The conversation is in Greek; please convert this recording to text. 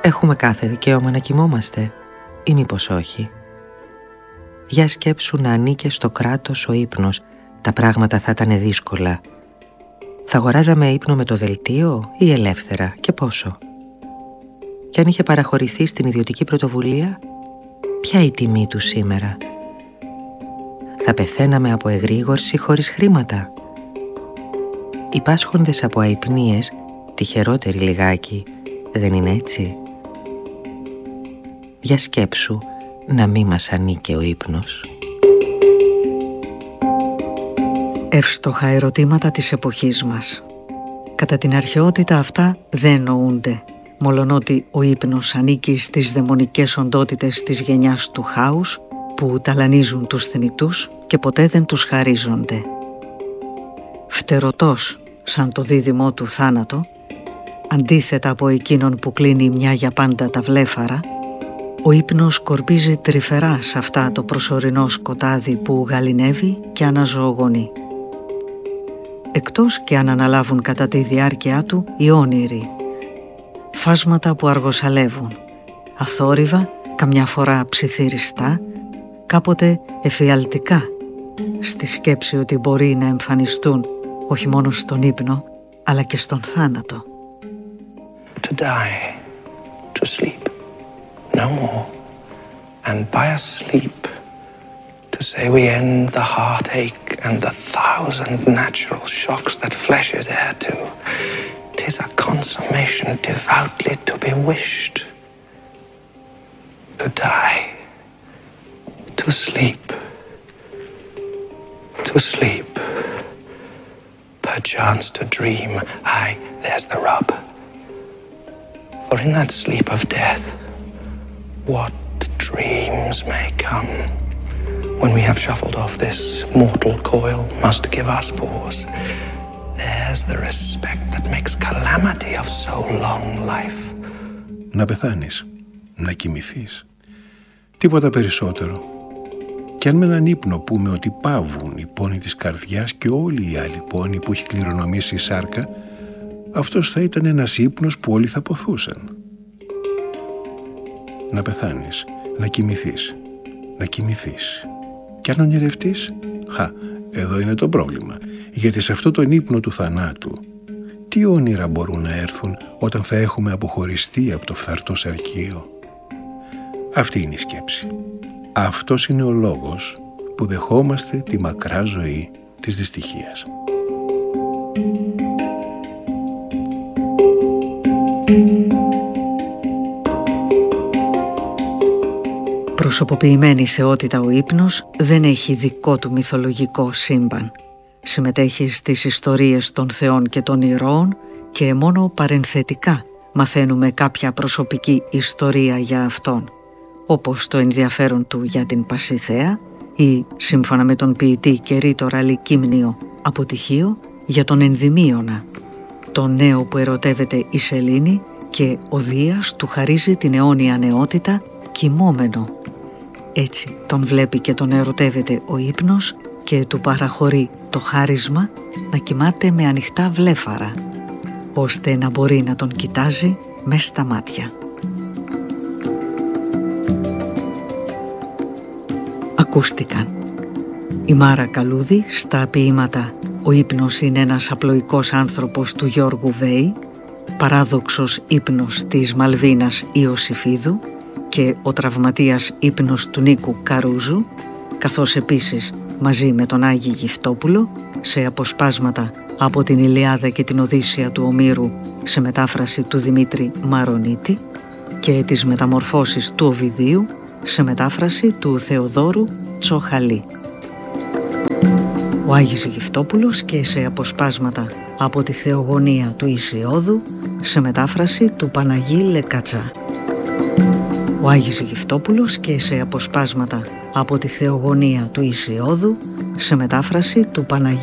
Έχουμε κάθε δικαίωμα να κοιμόμαστε ή μήπως όχι? Για σκέψου να ανήκε στο κράτος ο ύπνος, τα πράγματα θα ήταν δύσκολα. Θα αγοράζαμε ύπνο με το δελτίο ή ελεύθερα και πόσο? Και αν είχε παραχωρηθεί στην ιδιωτική πρωτοβουλία, ποια η τιμή του σήμερα? Θα πεθαίναμε από εγρήγορση χωρίς χρήματα? Οι πάσχοντες από αϊπνίες, τυχερότεροι λιγάκι, δεν είναι έτσι? Για σκέψου να μη μας ανήκε ο ύπνος. Εύστοχα ερωτήματα της εποχής μας. Κατά την αρχαιότητα αυτά δεν νοούνται, μολονότι ο ύπνος ανήκει στις δαιμονικές οντότητες της γενιάς του χάους που ταλανίζουν τους θνητούς και ποτέ δεν τους χαρίζονται. Φτερωτός σαν το δίδυμό του θάνατο, αντίθετα από εκείνον που κλείνει μια για πάντα τα βλέφαρα, ο ύπνος σκορπίζει τρυφερά σε αυτά το προσωρινό σκοτάδι που γαληνεύει και αναζωογονεί. Εκτός και αν αναλάβουν κατά τη διάρκεια του οι όνειροι, φάσματα που αργοσαλεύουν, αθόρυβα, καμιά φορά ψιθυριστά, κάποτε εφιαλτικά, στη σκέψη ότι μπορεί να εμφανιστούν όχι μόνο στον ύπνο, αλλά και στον θάνατο. To die, to sleep, no more, and by a sleep, to say we end the heartache and the thousand natural shocks that flesh is heir to, 'tis a consummation devoutly to be wished. To die, to sleep, to sleep, perchance to dream, aye, there's the rub. For in that sleep of death, what dreams may come, when we have shuffled off this mortal coil, must give us pause. There's the respect that makes calamity of so long life. Να πεθάνεις, να κοιμηθείς, τίποτα περισσότερο. Κι αν με έναν ύπνο πούμε ότι πάβουν οι πόνοι της καρδιάς και όλοι οι άλλοι πόνοι που έχει κληρονομήσει η σάρκα, αυτός θα ήταν ένας ύπνος που όλοι θα ποθούσαν. Να πεθάνεις, να κοιμηθείς, να κοιμηθείς. Κι αν ονειρευτείς, εδώ είναι το πρόβλημα. Γιατί σε αυτό τον ύπνο του θανάτου, τι όνειρα μπορούν να έρθουν όταν θα έχουμε αποχωριστεί από το φθαρτό σαρκείο? Αυτή είναι η σκέψη. Αυτός είναι ο λόγος που δεχόμαστε τη μακρά ζωή της δυστυχίας. Προσωποποιημένη θεότητα ο ύπνος δεν έχει δικό του μυθολογικό σύμπαν. Συμμετέχει στις ιστορίες των θεών και των ηρώων και μόνο παρενθετικά μαθαίνουμε κάποια προσωπική ιστορία για αυτόν, όπως το ενδιαφέρον του για την Πασιθέα ή, σύμφωνα με τον ποιητή και ρήτορα Λυκύμνιο αποτυχίο, για τον Ενδυμίωνα, τον νέο που ερωτεύεται η Σελήνη και ο Δίας του χαρίζει την αιώνια νεότητα κοιμόμενο. Έτσι τον βλέπει και τον ερωτεύεται ο ύπνος και του παραχωρεί το χάρισμα να κοιμάται με ανοιχτά βλέφαρα, ώστε να μπορεί να τον κοιτάζει μες στα μάτια. Ακούστηκαν η Μάρα Καλούδη στα ποίηματα «Ο ύπνος είναι ένας απλοϊκός άνθρωπος» του Γιώργου Βέη, «Παράδοξος ύπνος» της Μαλβίνας Ιωσηφίδου και «Ο τραυματίας ύπνος» του Νίκου Καρούζου, καθώς επίσης μαζί με τον Άγη Γυφτόπουλο σε αποσπάσματα από την Ηλιάδα και την Οδύσσεια του Ομήρου σε μετάφραση του Δημήτρη Μαρονίτη και τις Μεταμορφώσεις του Οβιδίου σε μετάφραση του Θεοδόρου Τσοχαλή. Ο Άγης Γυφτόπουλος και σε αποσπάσματα από τη Θεογονία του Ισιώδου σε μετάφραση του Παναγί Λεκατσά. Ο Άγης Γυφτόπουλος και σε αποσπάσματα από τη Θεογονία του Ισιώδου σε μετάφραση του Παναγί